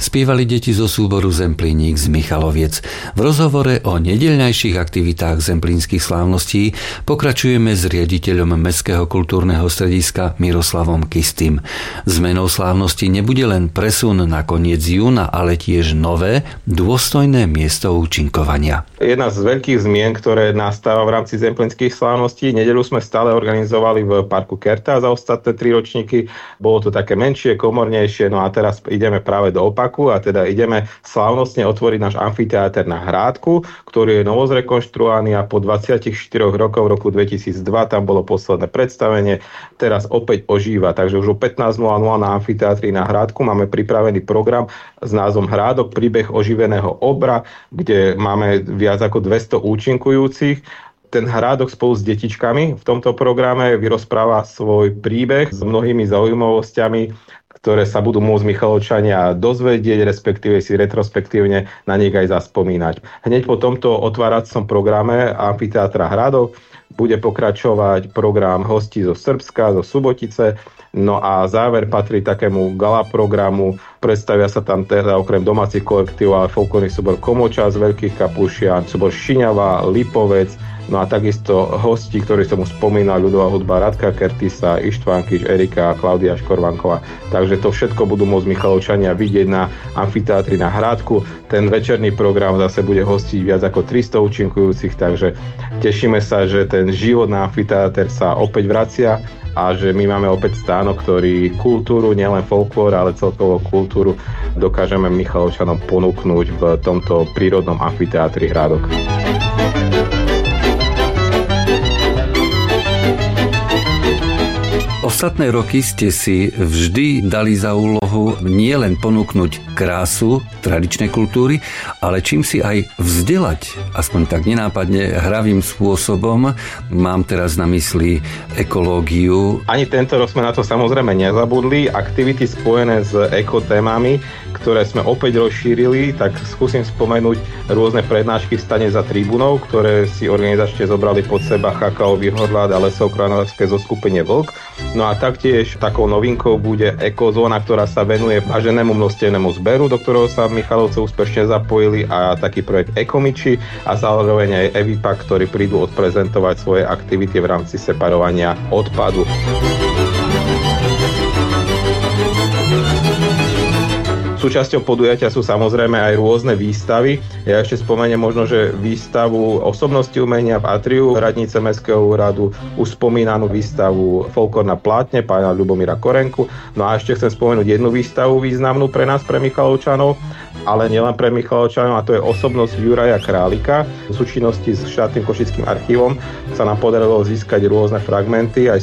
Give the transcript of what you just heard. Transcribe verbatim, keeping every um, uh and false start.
spievali deti zo súboru Zemplínik z Michaloviec. V rozhovore o nedeľnejších aktivitách zemplínskych slávností pokračujeme s riaditeľom Mestského kultúrneho strediska Miroslavom Kistým. Zmenou slávnosti nebude len presun na koniec júna, ale tiež nové, dôstojné miesto účinkovania. Jedna z veľkých zmien, ktoré nastáva v rámci zemplínskych slávností, nedeľu sme stále organizovali v parku Kerta za ostatné tri ročníky. Bolo to také menšie, komornejšie, no a teraz ideme práve do opaku a teda ideme slávnostne otvoriť náš amfiteáter na Hrádku, ktorý je novozrekonštruovaný a po dvadsiatich štyroch rokoch, v roku dvetisícdva, tam bolo posledné predstavenie, teraz opäť ožíva. Takže už o pätnásť nula nula na amfiteátri na Hrádku máme pripravený program s názvom Hrádok, príbeh oživeného obra, kde máme viac ako dvesto účinkujúcich. Ten Hrádok spolu s detičkami v tomto programe vyrozpráva svoj príbeh s mnohými zaujímavosťami, ktoré sa budú môcť Michalovčania dozvedieť, respektíve si retrospektívne na nich aj zaspomínať. Hneď po tomto otváracom programe amfiteátra Hrádok bude pokračovať program hostí zo Srbska, zo Subotice. No a záver patrí takému gala programu. Predstavia sa tam teda okrem domácich kolektív ale folklórny súbor Komoča z Veľkých Kapušian, súbor Šiňava, Lipovec, no a takisto hosti, ktorí som už spomínal, ľudová hudba Radka Kertisa, Ištván Kiš, Erika a Klaudia Škorvanková. Takže to všetko budú môcť Michalovčania vidieť na amfiteátri na Hrádku. Ten večerný program zase bude hostiť viac ako tristo účinkujúcich, takže tešíme sa, že ten život na amfiteáter sa opäť vracia a že my máme opäť stánok, ktorý kultúru, nielen folklór, ale celkovo kultúru dokážeme Michalovčanom ponúknuť v tomto prírodnom amfiteátri Hrádok. Ostatné roky ste si vždy dali za úlohu nielen ponúknuť krásu tradičnej kultúry, ale čím si aj vzdelať, aspoň tak nenápadne, hravým spôsobom. Mám teraz na mysli ekológiu. Ani tento rok sme na to samozrejme nezabudli. Aktivity spojené s ekotémami, ktoré sme opäť rozšírili, tak skúsim spomenúť rôzne prednášky v stane za tribúnou, ktoré si organizačne zobrali pod seba Chakao Výhorľad a lesokranárske zoskupenie Vlk. No a taktiež takou novinkou bude ekozóna, ktorá sa venuje váženému množstevnému zberu, do ktorého sa Michalovce úspešne zapojili, a taký projekt Ekomiči a zároveň aj Evipa, ktorí prídu odprezentovať svoje aktivity v rámci separovania odpadu. Súčasťou podujatia sú samozrejme aj rôzne výstavy. Ja ešte spomeniem možno, že výstavu osobnosti umenia v atriu radnice Mestského úradu, už spomínanú výstavu Folklór na plátne pána Ľubomíra Korenku. No a ešte chcem spomenúť jednu výstavu významnú pre nás, pre Michalovčanov, ale nielen pre Michalovčanov, a to je osobnosť Juraja Králika. V súčinnosti s štátnym košickým archívom sa nám podarilo získať rôzne fragmenty aj